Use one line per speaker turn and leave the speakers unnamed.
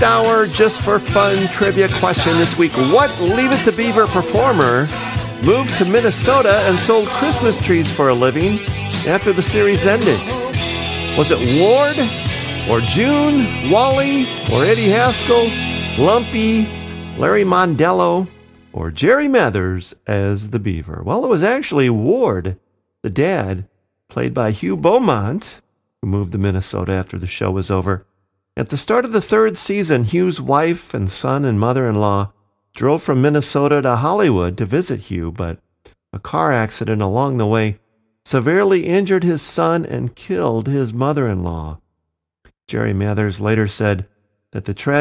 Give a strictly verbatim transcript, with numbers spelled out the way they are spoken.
hour just for fun trivia question this week. What Leave It to Beaver performer moved to Minnesota and sold Christmas trees for a living after the series ended? Was it Ward, or June, Wally, or Eddie Haskell, Lumpy, Larry Mondello, or Jerry Mathers as the Beaver? Well, it was actually Ward, the dad, played by Hugh Beaumont, who moved to Minnesota after the show was over. At the start of the third season, Hugh's wife and son and mother-in-law drove from Minnesota to Hollywood to visit Hugh, but a car accident along the way severely injured his son and killed his mother-in-law. Jerry Mathers later said that the tragedy